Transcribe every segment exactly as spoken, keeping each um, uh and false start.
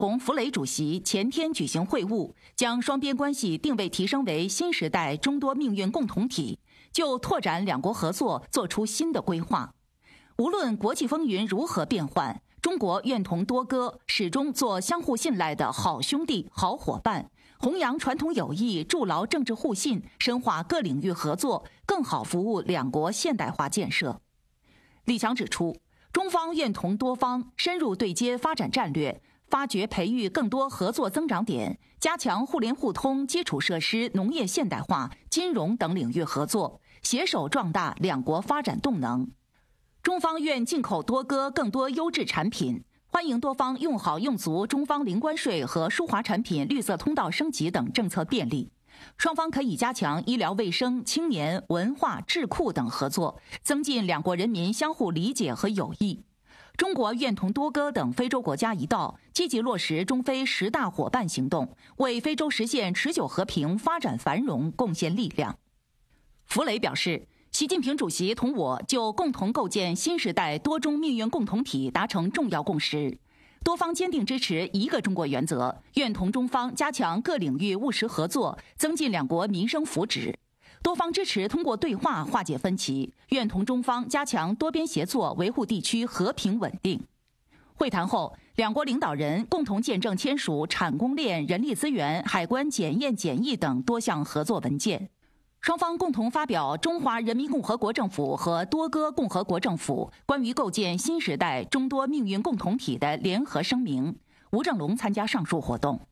同弗雷主席前天举行会晤，将双边关系定位提升为新时代中多命运共同体，就拓展两国合作做出新的规划。无论国际风云如何变幻，中国愿同多哥始终做相互信赖的好兄弟、好伙伴，弘扬传统友谊，筑牢政治互信，深化各领域合作，更好服务两国现代化建设。李强指出，中方愿同多方深入对接发展战略，发掘培育更多合作增长点，加强互联互通、基础设施、农业现代化、金融等领域合作，携手壮大两国发展动能。中方愿进口多哥更多优质产品，欢迎多方用好用足中方零关税和舒华产品绿色通道升级等政策便利。双方可以加强医疗卫生、青年、文化、智库等合作，增进两国人民相互理解和友谊。中国愿同多哥等非洲国家一道，积极落实中非十大伙伴行动，为非洲实现持久和平、发展繁荣贡献力量。弗雷表示，习近平主席同我就共同构建新时代多中命运共同体达成重要共识，多方坚定支持一个中国原则，愿同中方加强各领域务实合作，增进两国民生福祉。多方支持通过对话化解分歧，愿同中方加强多边协作，维护地区和平稳定。会谈后，两国领导人共同见证签署产供链、人力资源、海关检验检疫等多项合作文件。双方共同发表中华人民共和国政府和多哥共和国政府关于构建新时代中多命运共同体的联合声明。吴正龙参加上述活动。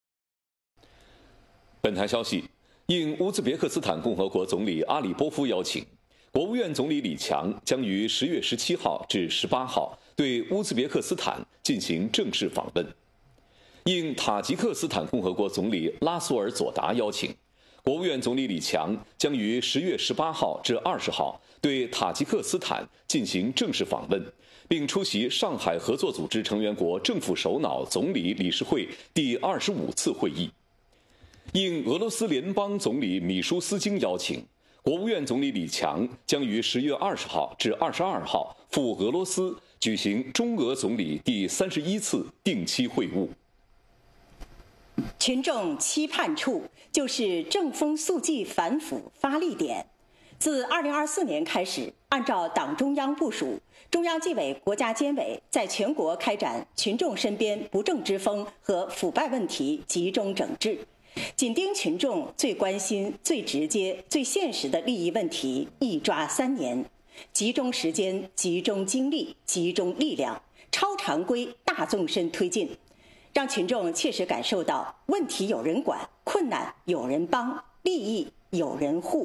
本台消息，应乌兹别克斯坦共和国总理阿里波夫邀请，国务院总理李强将于十月十七号至十八号对乌兹别克斯坦进行正式访问。应塔吉克斯坦共和国总理拉苏尔佐达邀请，国务院总理李强将于十月十八号至二十号对塔吉克斯坦进行正式访问，并出席上海合作组织成员国政府首脑总理理事会第二十五次会议。应俄罗斯联邦总理米舒斯京邀请，国务院总理李强将于十月二十号至二十二号赴俄罗斯举行中俄总理第三十一次定期会晤。 群众期盼处就是正风肃纪反腐发力点。自二零二四年开始，按照党中央部署，中央纪委国家监委在全国开展群众身边不正之风和腐败问题集中整治，紧盯群众最关心、最直接、最现实的利益问题，一抓三年，集中时间、集中精力、集中力量，超常规大纵深推进，让群众切实感受到问题有人管，困难有人帮，利益有人护。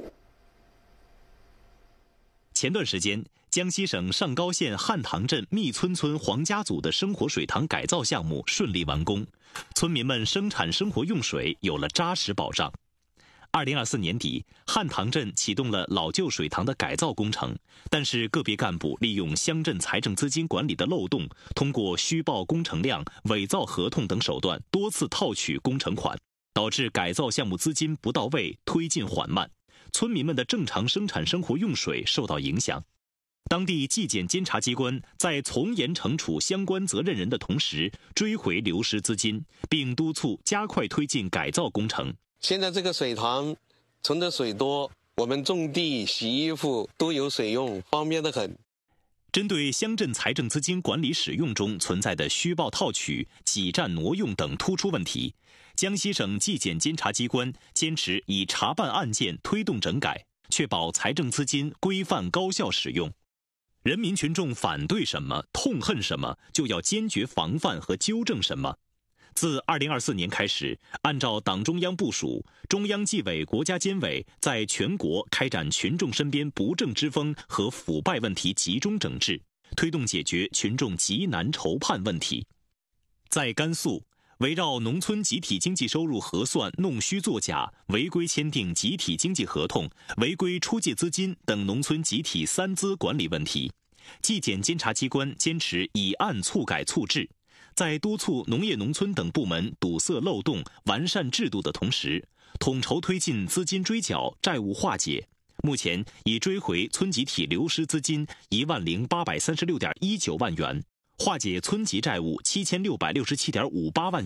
前段时间，江西省上高县汉塘镇密村村黄家组的生活水塘改造项目顺利完工，村民们生产生活用水有了扎实保障。二零二四年底，汉塘镇启动了老旧水塘的改造工程，但是个别干部利用乡镇财政资金管理的漏洞，通过虚报工程量、伪造合同等手段多次套取工程款，导致改造项目资金不到位，推进缓慢，村民们的正常生产生活用水受到影响。当地纪检监察机关在从严惩处相关责任人的同时，追回流失资金，并督促加快推进改造工程。 现在这个水塘存的水多，我们种地、洗衣服都有水用，方便得很。 针对乡镇财政资金管理使用中存在的虚报套取、挤占挪用等突出问题，江西省纪检监察机关坚持以查办案件推动整改，确保财政资金规范高效使用。人民群众反对什么、痛恨什么，就要坚决防范和纠正什么。自二零二四年开始，按照党中央部署，中央纪委国家监委在全国开展群众身边不正之风和腐败问题集中整治，推动解决群众急难愁盼问题。在甘肃，围绕农村集体经济收入核算弄虚作假、违规签订集体经济合同、违规出借资金等农村集体三资管理问题，纪检监察机关坚持以案促改促治，在督促农业农村等部门堵塞漏洞、完善制度的同时，统筹推进资金追缴、债务化解。目前已追回村集体流失资金一万零八百三十六点一九万元， 化解村级债务七千六百六十七点五八万元。